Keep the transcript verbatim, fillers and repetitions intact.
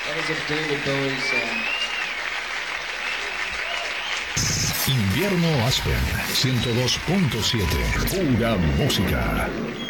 That is of David Bowie's. Uh... Invierno Aspen ciento dos punto siete. Pura música.